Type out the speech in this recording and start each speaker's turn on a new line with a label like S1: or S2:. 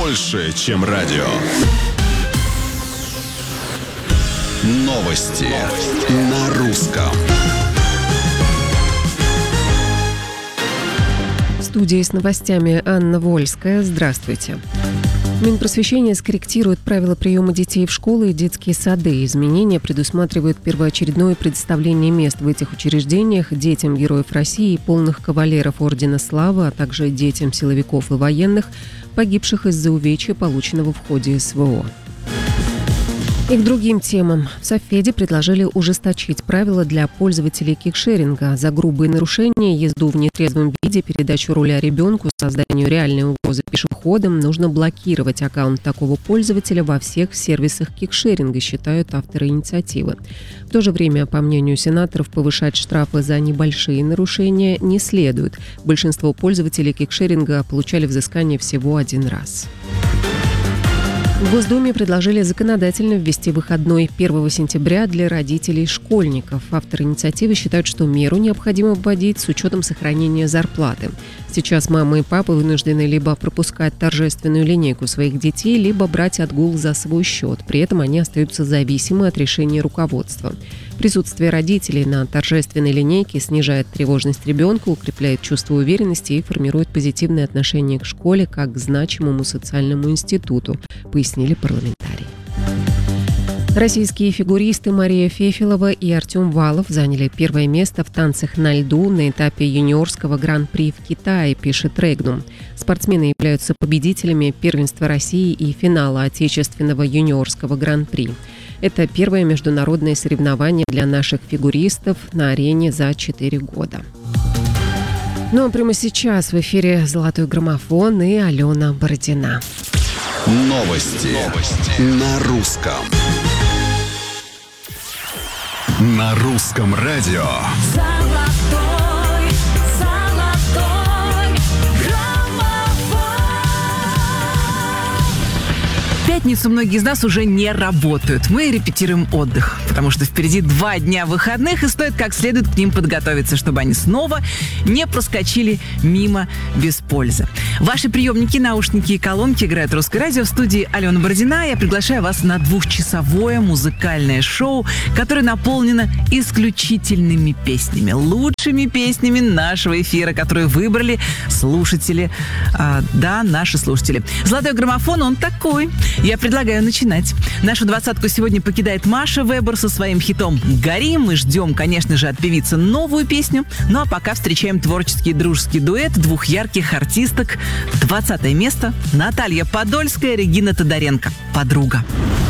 S1: больше, чем радио. Новости на русском.
S2: В студии с новостями Анна Вольская. Здравствуйте. Минпросвещение скорректирует правила приема детей в школы и детские сады. Изменения предусматривают первоочередное предоставление мест в этих учреждениях детям героев России и полных кавалеров Ордена Славы, а также детям силовиков и военных, погибших из-за увечья, полученного в ходе СВО. И к другим темам. В Совфеде предложили ужесточить правила для пользователей кикшеринга. За грубые нарушения, езду в нетрезвом виде, передачу руля ребенку, созданию реальной угрозы пешеходам нужно блокировать аккаунт такого пользователя во всех сервисах кикшеринга, считают авторы инициативы. В то же время, по мнению сенаторов, повышать штрафы за небольшие нарушения не следует. Большинство пользователей кикшеринга получали взыскание всего один раз. В Госдуме предложили законодательно ввести выходной 1 сентября для родителей школьников. Авторы инициативы считают, что меру необходимо вводить с учетом сохранения зарплаты. Сейчас мамы и папы вынуждены либо пропускать торжественную линейку своих детей, либо брать отгул за свой счет. При этом они остаются зависимы от решения руководства. Присутствие родителей на торжественной линейке снижает тревожность ребенка, укрепляет чувство уверенности и формирует позитивное отношение к школе как к значимому социальному институту, пояснили парламентарии. Российские фигуристы Мария Фефелова и Артем Валов заняли первое место в танцах на льду на этапе юниорского гран-при в Китае, пишет Регнум. Спортсмены являются победителями первенства России и финала отечественного юниорского гран-при. Это первое международное соревнование для наших фигуристов на арене за 4 года. Ну а прямо сейчас в эфире «Золотой граммофон» и Алена Бородина.
S1: Новости на русском. На русском радио.
S3: В пятницу многие из нас уже не работают. Мы репетируем отдых, потому что впереди 2 дня выходных, и стоит как следует к ним подготовиться, чтобы они снова не проскочили мимо без пользы. Ваши приемники, наушники и колонки играют «Русское радио». В студии Алена Бородина. Я приглашаю вас на 2-часовое музыкальное шоу, которое наполнено исключительными песнями. Лучшими песнями нашего эфира, которые выбрали слушатели. Наши слушатели. «Золотой граммофон», он такой. Я предлагаю начинать. Нашу 20-ку сегодня покидает Маша Вебер со своим хитом «Гори». Мы ждем, конечно же, от певицы новую песню. Ну а пока встречаем творческий дружеский дуэт 2 ярких артисток. 20 место. Наталья Подольская, Регина Тодоренко. «Подруга».